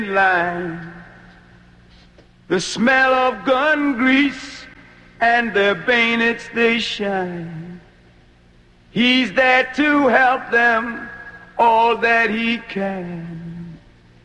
line, the smell of gun grease and their bayonets they shine. He's there to help them all that he can.